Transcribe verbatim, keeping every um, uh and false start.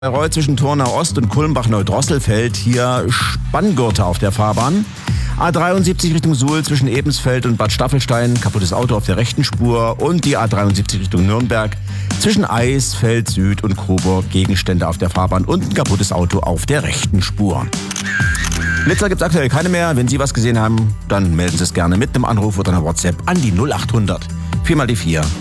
Bayreuth zwischen Tornau Ost und Kulmbach-Neudrosselfeld hier Spanngurte auf der Fahrbahn. A dreiundsiebzig Richtung Suhl zwischen Ebensfeld und Bad Staffelstein, kaputtes Auto auf der rechten Spur. Und die A dreiundsiebzig Richtung Nürnberg zwischen Eisfeld Süd und Coburg, Gegenstände auf der Fahrbahn und ein kaputtes Auto auf der rechten Spur. Blitzer gibt es aktuell keine mehr. Wenn Sie was gesehen haben, dann melden Sie es gerne mit einem Anruf oder einer WhatsApp an die null acht hundert vier mal die vier.